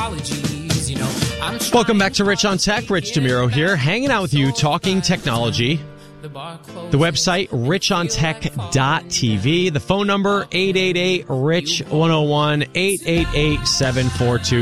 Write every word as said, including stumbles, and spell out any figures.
apologies, you know. I'm Welcome back to Rich on Tech. Rich DeMiro here, hanging out with you, talking technology. The website, rich on tech dot t v. The phone number, eight eight eight, R I C H one oh one, eight eight eight, seven four two